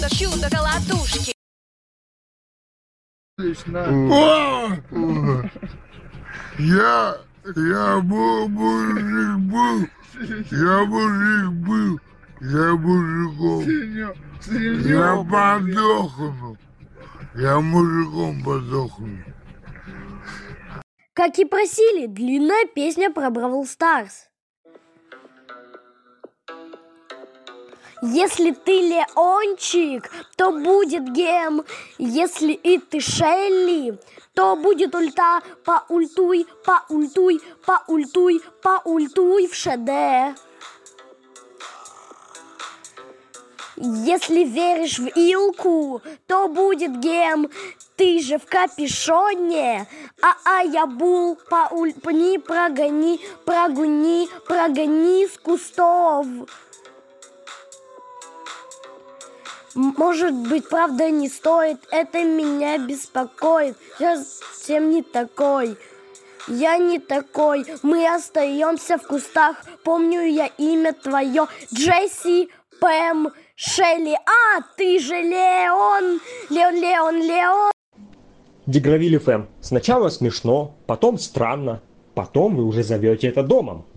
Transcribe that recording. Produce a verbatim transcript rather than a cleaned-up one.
чудо колотушки. Я, я был мужик был, я мужик был, я мужиком, я подохну, я мужиком подохну. Как и просили, длинная песня про Бравл Старс. Если ты Леончик, то будет гем. Если и ты Шелли, то будет ульта. Поультуй, поультуй, поультуй, поультуй в ШД. Если веришь в Илку, то будет гем. Ты же в капюшоне. А-а, я бул, поульпни, прогони, прогони, прогони с кустов. Может быть, правда не стоит, это меня беспокоит. Я совсем не такой, я не такой. Мы остаемся в кустах, помню я имя твое. Джесси, Пэм, Шелли. А, ты же Леон, Леон, Леон, Леон. Дегравили Фэм. Сначала смешно, потом странно, потом вы уже зовете это домом.